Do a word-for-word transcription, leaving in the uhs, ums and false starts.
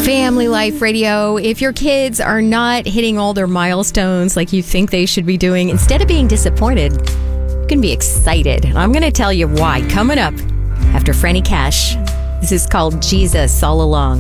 Family Life Radio. If your kids are not hitting all their milestones like you think they should be doing, instead of being disappointed, you can be excited. And I'm going to tell you why coming up after Franny Cash. This is called Jesus All Along.